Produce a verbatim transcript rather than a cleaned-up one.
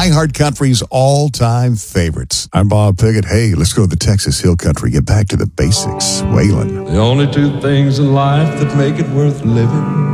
iHeartCountry's all-time favorites. I'm Bob Pickett. Hey, let's go to the Texas Hill Country. Get back to the basics. Waylon. The only two things in life that make it worth living